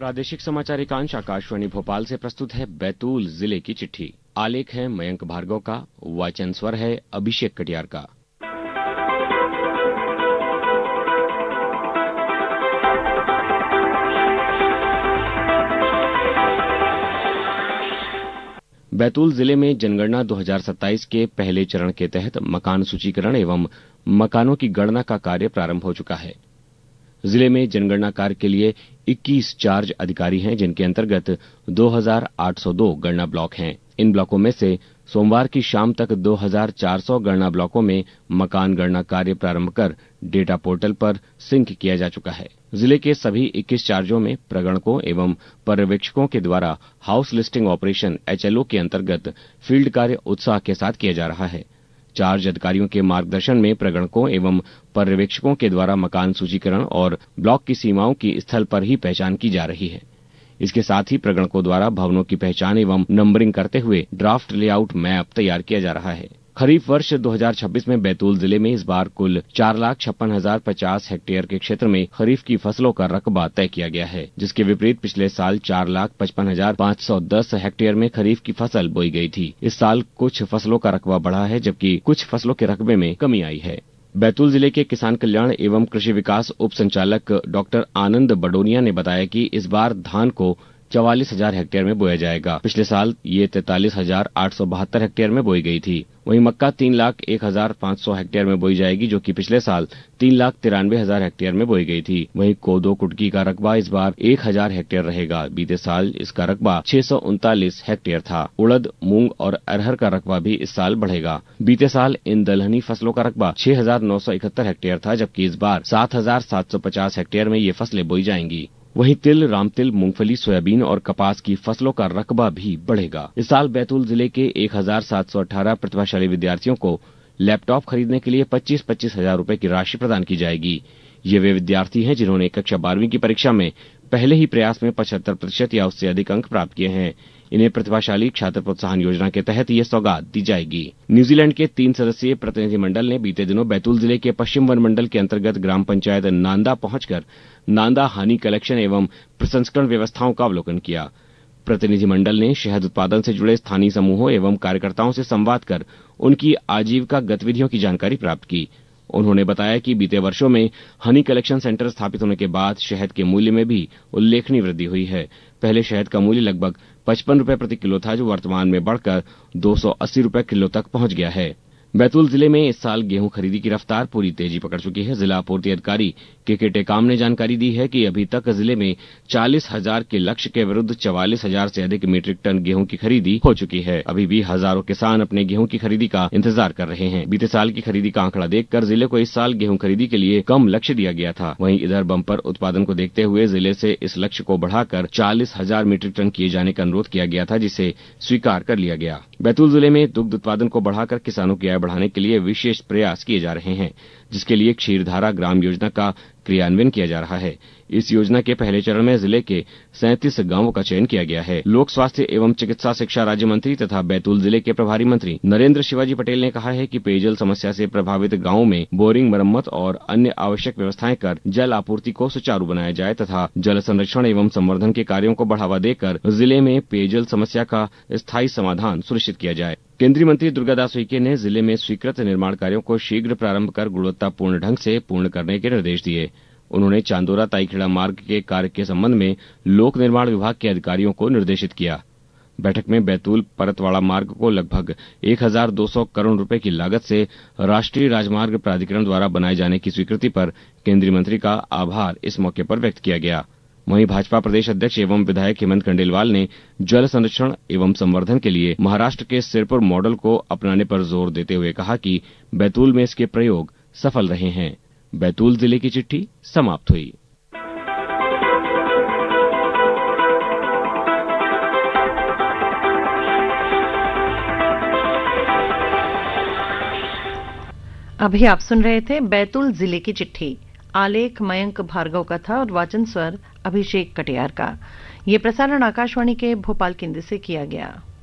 प्रादेशिक समाचार एकांश आकाशवाणी भोपाल से प्रस्तुत है बैतूल जिले की चिट्ठी। आलेख है मयंक भार्गव का, वाचन स्वर है अभिषेक कटियार का। बैतूल जिले में जनगणना 2027 के पहले चरण के तहत मकान सूचीकरण एवं मकानों की गणना का कार्य प्रारंभ हो चुका है। जिले में जनगणना कार्य के लिए 21 चार्ज अधिकारी हैं, जिनके अंतर्गत 2802 गणना ब्लॉक हैं। इन ब्लॉकों में से सोमवार की शाम तक 2400 गणना ब्लॉकों में मकान गणना कार्य प्रारंभ कर डेटा पोर्टल पर सिंक किया जा चुका है। जिले के सभी 21 चार्जों में प्रगणकों एवं पर्यवेक्षकों के द्वारा हाउस लिस्टिंग ऑपरेशन HLO के अंतर्गत फील्ड कार्य उत्साह के साथ किया जा रहा है। चार्ज अधिकारियों के मार्गदर्शन में प्रगणकों एवं पर्यवेक्षकों के द्वारा मकान सूचीकरण और ब्लॉक की सीमाओं की स्थल पर ही पहचान की जा रही है। इसके साथ ही प्रगणकों द्वारा भवनों की पहचान एवं नंबरिंग करते हुए ड्राफ्ट लेआउट मैप तैयार किया जा रहा है। खरीफ वर्ष 2026 में बैतूल जिले में इस बार कुल 4,56,050 हेक्टेयर के क्षेत्र में खरीफ की फसलों का रकबा तय किया गया है, जिसके विपरीत पिछले साल 4,55,510 हेक्टेयर में खरीफ की फसल बोई गई थी। इस साल कुछ फसलों का रकबा बढ़ा है, जबकि कुछ फसलों के रकबे में कमी आई है। बैतूल जिले के किसान कल्याण एवं कृषि विकास उप संचालक डॉक्टर आनंद बडोनिया ने बताया कि इस बार धान को 44,000 हेक्टेयर में बोया जाएगा। पिछले साल ये 43,872 हेक्टेयर में बोई गई थी। वहीं मक्का 3,01,500 हेक्टेयर में बोई जाएगी, जो कि पिछले साल 3,93,000 हेक्टेयर में बोई गई थी। वहीं कोदो कुटकी का रकबा इस बार 1,000 हेक्टेयर रहेगा। बीते साल इसका रकबा 639 हेक्टेयर था। उड़द, मूंग और अरहर का रकबा भी इस साल बढ़ेगा। बीते साल इन दलहनी फसलों का रकबा 6,971 हेक्टेयर था, जबकि इस बार 7,750 हेक्टेयर में ये फसलें बोई जाएंगी। वहीं तिल, रामतिल, मूंगफली, सोयाबीन और कपास की फसलों का रकबा भी बढ़ेगा। इस साल बैतूल जिले के 1,718 प्रतिभाशाली विद्यार्थियों को लैपटॉप खरीदने के लिए 25-25 हजार रूपये की राशि प्रदान की जाएगी। ये वे विद्यार्थी हैं जिन्होंने कक्षा 12वीं की परीक्षा में पहले ही प्रयास में 75% या उससे अधिक अंक प्राप्त किए हैं। इन्हें प्रतिभाशाली छात्र प्रोत्साहन योजना के तहत ये सौगात दी जाएगी। न्यूजीलैंड के 3 सदस्यीय प्रतिनिधिमंडल ने बीते दिनों बैतूल जिले के पश्चिम वन मंडल के अंतर्गत ग्राम पंचायत नांदा पहुंचकर नांदा हनी कलेक्शन एवं प्रसंस्करण व्यवस्थाओं का अवलोकन किया। प्रतिनिधिमंडल ने शहद उत्पादन से जुड़े स्थानीय समूहों एवं कार्यकर्ताओं से संवाद कर उनकी आजीविका गतिविधियों की जानकारी प्राप्त की। उन्होंने बताया कि बीते वर्षों में हनी कलेक्शन सेंटर स्थापित होने के बाद शहद के मूल्य में भी उल्लेखनीय वृद्धि हुई है। पहले शहद का मूल्य लगभग 55 रुपए प्रति किलो था, जो वर्तमान में बढ़कर 280 रुपए किलो तक पहुंच गया है। बैतूल जिले में इस साल गेहूं खरीदी की रफ्तार पूरी तेजी पकड़ चुकी है। जिला आपूर्ति अधिकारी के टेकाम ने जानकारी दी है कि अभी तक जिले में 40,000 के लक्ष्य के विरुद्ध 44,000 से अधिक मीट्रिक टन गेहूं की खरीदी हो चुकी है। अभी भी हजारों किसान अपने गेहूं की खरीदी का इंतजार कर रहे हैं। बीते साल की खरीदी का आंकड़ा देखकर जिले को इस साल गेहूं खरीदी के लिए कम लक्ष्य दिया गया था। वहीं इधर बम्पर उत्पादन को देखते हुए जिले से इस लक्ष्य को बढ़ाकर 40,000 मीट्रिक टन किए जाने का अनुरोध किया गया था, जिसे स्वीकार कर लिया गया। बैतूल जिले में दुग्ध उत्पादन को बढ़ाकर किसानों की आय बढ़ाने के लिए विशेष प्रयास किए जा रहे हैं, जिसके लिए क्षीरधारा ग्राम योजना का क्रियान्वयन किया जा रहा है। इस योजना के पहले चरण में जिले के 37 गांवों का चयन किया गया है। लोक स्वास्थ्य एवं चिकित्सा शिक्षा राज्य मंत्री तथा बैतूल जिले के प्रभारी मंत्री नरेंद्र शिवाजी पटेल ने कहा है कि पेयजल समस्या से प्रभावित गांवों में बोरिंग मरम्मत और अन्य आवश्यक व्यवस्थाएं कर जल आपूर्ति को सुचारू बनाया जाए तथा जल संरक्षण एवं संवर्धन के कार्यों को बढ़ावा देकर जिले में पेयजल समस्या का स्थायी समाधान सुनिश्चित किया जाए। केंद्रीय मंत्री दुर्गादास उइके ने जिले में स्वीकृत निर्माण कार्यों को शीघ्र प्रारंभ कर गुणवत्तापूर्ण ढंग से पूर्ण करने के निर्देश दिए। उन्होंने चांदोरा ताईखेड़ा मार्ग के कार्य के संबंध में लोक निर्माण विभाग के अधिकारियों को निर्देशित किया। बैठक में बैतूल परतवाड़ा मार्ग को लगभग 1,200 करोड़ रुपए की लागत से राष्ट्रीय राजमार्ग प्राधिकरण द्वारा बनाए जाने की स्वीकृति पर केंद्रीय मंत्री का आभार इस मौके पर व्यक्त किया गया। वहीं भाजपा प्रदेश अध्यक्ष एवं विधायक हेमंत खंडेलवाल ने जल संरक्षण एवं संवर्धन के लिए महाराष्ट्र के सिरपुर मॉडल को अपनाने पर जोर देते हुए कहा कि बैतूल में इसके प्रयोग सफल रहे हैं। बैतूल जिले की चिट्ठी समाप्त हुई। अभी आप सुन रहे थे बैतूल जिले की चिट्ठी। आलेख मयंक भार्गव का था और वाचन स्वर अभिषेक कटियार का। ये प्रसारण आकाशवाणी के भोपाल केंद्र से किया गया।